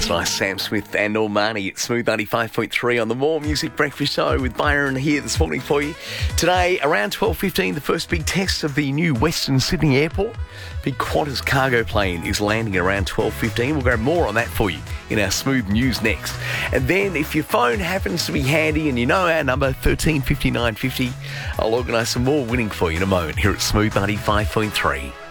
That's nice. Sam Smith and Normani at Smooth 95.3 on the More Music Breakfast Show with Byron here this morning for you. Today, around 12:15, the first big test of the new Western Sydney Airport. Big Qantas cargo plane is landing at around 12:15. We'll grab more on that for you in our Smooth News next. And then, if your phone happens to be handy and you know our number, 13 59 50, I'll organise some more winning for you in a moment here at Smooth 95.3.